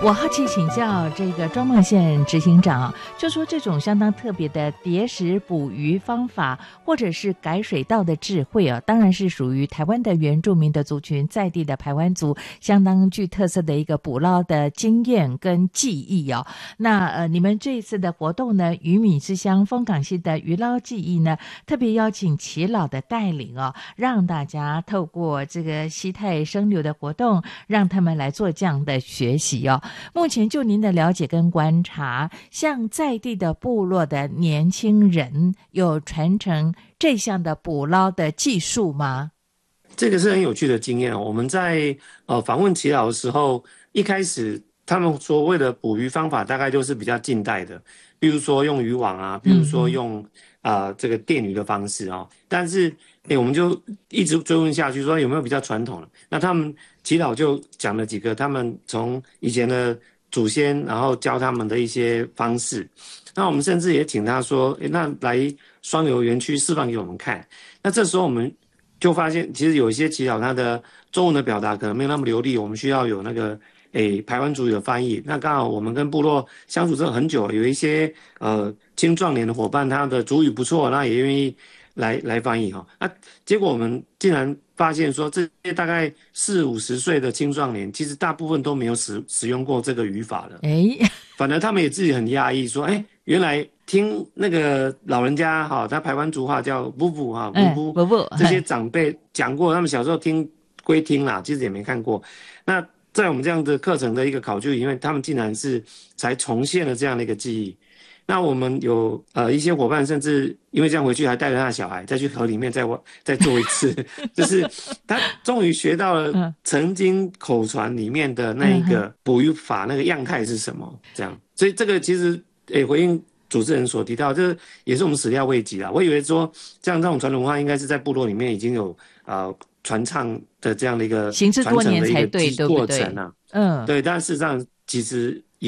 我好奇请教这个庄梦县执行长，就说这种相当特别的叠石捕鱼方法，或者是改水稻的智慧啊，当然是属于台湾的原住民的族群，在地的排湾族相当具特色的一个捕捞的经验跟技艺哦。那你们这一次的活动呢，渔民之乡丰港溪的渔捞技艺呢，特别邀请耆老的带领哦，让大家透过这个溪泰生流的活动，让他们来做这样的学习哦。目前就您的了解跟观察，像在地的部落的年轻人有传承这项的捕捞的技术吗？ 这个是很有趣的经验哦。我们在访问耆老的时候，一开始他们所谓的捕鱼方法大概就是比较近代的，比如说用渔网啊，比如说用这个电鱼的方式哦。但是我们就一直追问下去，说有没有比较传统的？那他们耆老就讲了几个他们从以前的祖先，然后教他们的一些方式。那我们甚至也请他说，那来双流园区示范给我们看。那这时候我们就发现，其实有一些耆老他的中文的表达可能没有那么流利，我们需要有那个排湾族语的翻译。那刚好我们跟部落相处这很久，有一些青壮年的伙伴，他的族语不错，那也愿意来翻译哈。那结果我们竟然发现说，这些大概40-50岁的青壮年，其实大部分都没有使用过这个语法的。反而他们也自己很压抑，说，原来听那个老人家哈，他排湾族话叫布布哈，布布，这些长辈讲过，他们小时候听归听啦，其实也没看过。那在我们这样的课程的一个考据里面，他们竟然是才重现了这样的一个记忆。那我们有一些伙伴，甚至因为这样回去还带着他的小孩再去河里面再做一次，就是他终于学到了曾经口传里面的那个捕鱼法那个样态是什么，这样。所以这个其实回应主持人所提到，这也是我们始料未及啦。我以为说这种传统文化应该是在部落里面已经有传唱的这样的一个行之多年才对， 过程啊，对，但事实上其实